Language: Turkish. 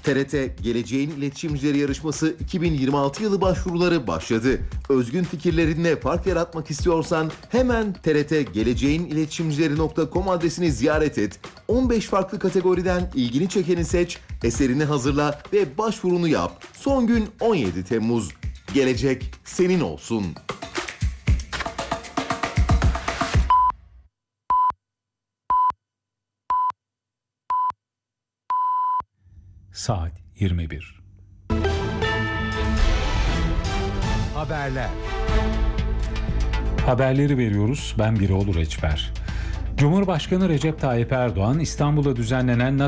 TRT Geleceğin İletişimcileri Yarışması 2026 yılı başvuruları başladı. Özgün fikirlerinle fark yaratmak istiyorsan hemen trtgeleceğiniletişimcileri.com adresini ziyaret et. 15 farklı kategoriden ilgini çekeni seç, eserini hazırla ve başvurunu yap. Son gün 17 Temmuz. Gelecek senin olsun. Saat 21. Haberler. Haberleri veriyoruz. Ben Biroğlu Reçber. Cumhurbaşkanı Recep Tayyip Erdoğan, İstanbul'da düzenlenen